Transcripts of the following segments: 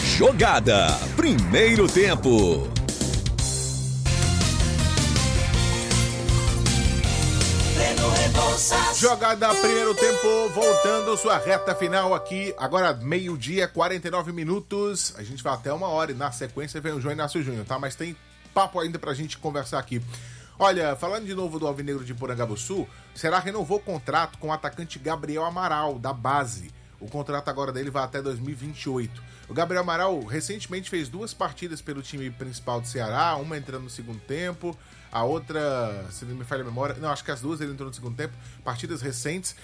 Jogada, primeiro tempo. Jogada, primeiro tempo, voltando sua reta final aqui, agora meio-dia, 49 minutos, a gente vai até 1h e na sequência vem o João Inácio Júnior, tá? Mas tem papo ainda pra gente conversar aqui. Olha, falando de novo do Alvinegro de Porangabuçu, Ceará renovou o contrato com o atacante Gabriel Amaral, da base. O contrato agora dele vai até 2028. O Gabriel Amaral recentemente fez 2 partidas pelo time principal do Ceará, uma entrando no segundo tempo, a outra, se não me falha a memória, não, acho que as 2 ele entrou no segundo tempo, partidas recentes,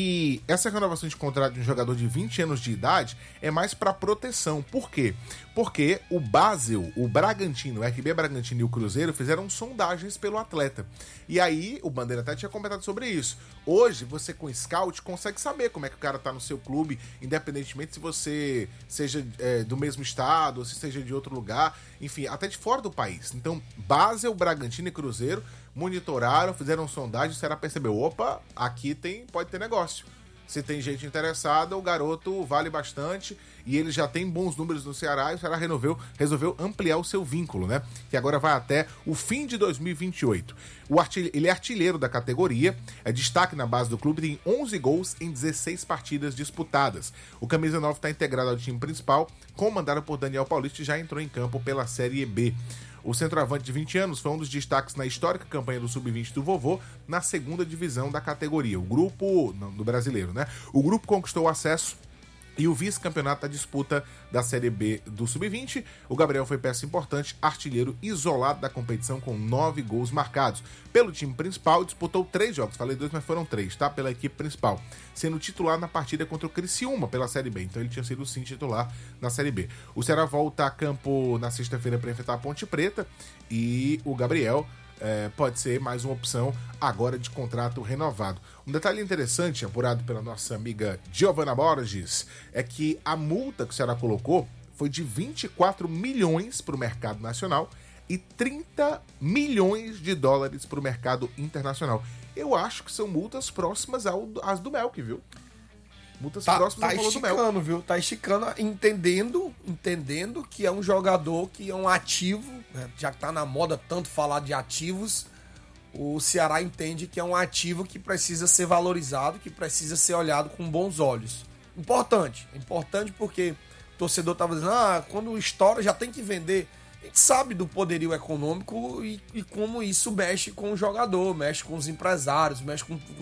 e essa renovação de contrato de um jogador de 20 anos de idade é mais para proteção. Por quê? Porque o Basel, o Bragantino, o RB Bragantino e o Cruzeiro fizeram sondagens pelo atleta. E aí, o Bandeira até tinha comentado sobre isso. Hoje, você com scout consegue saber como é que o cara tá no seu clube, independentemente se você seja do mesmo estado, ou se seja de outro lugar, enfim, até de fora do país. Então, Basel, Bragantino e Cruzeiro monitoraram, fizeram sondagem, o Ceará percebeu, opa, aqui pode ter negócio. Se tem gente interessada, o garoto vale bastante e ele já tem bons números no Ceará e o Ceará resolveu ampliar o seu vínculo, né? Que agora vai até o fim de 2028. Ele é artilheiro da categoria, é destaque na base do clube, tem 11 gols em 16 partidas disputadas. O camisa 9 está integrado ao time principal, comandado por Daniel Paulista e já entrou em campo pela Série B. O centroavante de 20 anos foi um dos destaques na histórica campanha do Sub-20 do Vovô na segunda divisão da categoria. O grupo, não, do brasileiro, né? O grupo conquistou o acesso e o vice-campeonato da disputa da Série B do Sub-20. O Gabriel foi peça importante, artilheiro isolado da competição com 9 gols marcados. Pelo time principal, disputou 3 jogos, falei 2, mas foram 3, tá? Pela equipe principal, sendo titular na partida contra o Criciúma pela Série B. Então ele tinha sido sim titular na Série B. O Ceará volta a campo na sexta-feira para enfrentar a Ponte Preta e o Gabriel pode ser mais uma opção agora de contrato renovado. Um detalhe interessante, apurado pela nossa amiga Giovana Borges, é que a multa que o Ceará colocou foi de 24 milhões para o mercado nacional e 30 milhões de dólares para o mercado internacional. Eu acho que são multas próximas às do Melk, viu? Multas próximas ao valor do Melk. Tá esticando, viu? Tá esticando, entendendo que é um jogador, que é um ativo, né? Já que tá na moda tanto falar de ativos, o Ceará entende que é um ativo que precisa ser valorizado, que precisa ser olhado com bons olhos. Importante porque o torcedor tava dizendo, quando estoura já tem que vender. A gente sabe do poderio econômico e como isso mexe com o jogador, mexe com os empresários, mexe com